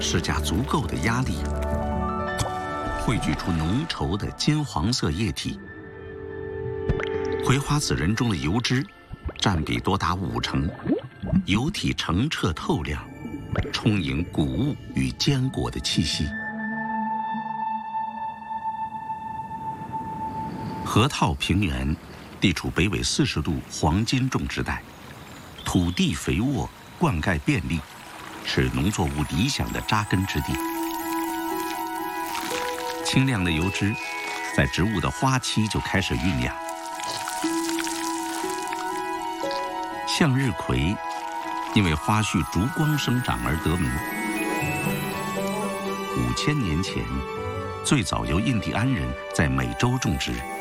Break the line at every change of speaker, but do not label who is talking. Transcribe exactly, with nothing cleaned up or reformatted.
施加足够的压力，汇聚出浓稠的金黄色液体。葵花籽仁中的油脂占比多达五成，油体澄澈透亮，充盈谷物与坚果的气息。河套平原地处北纬四十度黄金种植带，土地肥沃，灌溉便利，是农作物理想的扎根之地。清亮的油脂在植物的花期就开始酝酿。向日葵因为花序烛光生长而得名。五千年前，最早由印第安人在美洲种植。